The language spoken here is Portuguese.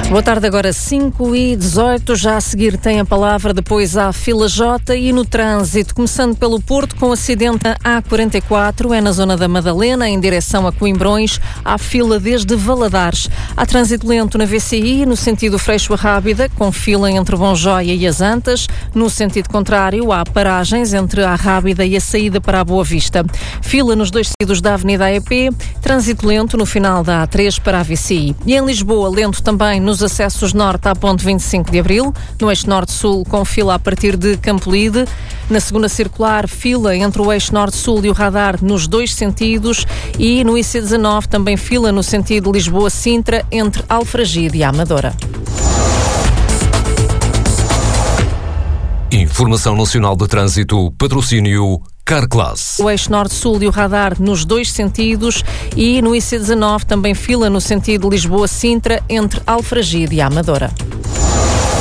Boa tarde, agora 5h18, já a seguir tem a palavra, depois há fila J e no trânsito, começando pelo Porto com acidente na A44, é na zona da Madalena, em direção a Coimbrões, há fila desde Valadares. Há trânsito lento na VCI, no sentido Freixo-Rábida, com fila entre Bonjóia e as Antas. No sentido contrário, há paragens entre a Rábida e a saída para a Boa Vista. Fila nos dois sentidos da Avenida AEP, trânsito lento no final da A3 para a VCI. E em Lisboa, lento também nos acessos norte à ponte 25 de Abril, no eixo norte-sul com fila a partir de Campolide. Na segunda circular, fila entre o eixo norte-sul e o radar nos dois sentidos, e no IC19 também fila no sentido Lisboa-Sintra entre Alfragide e Amadora. Informação Nacional de Trânsito, patrocínio Carclass. O eixo norte-sul e o radar nos dois sentidos, e no IC19 também fila no sentido Lisboa-Sintra entre Alfragide e Amadora.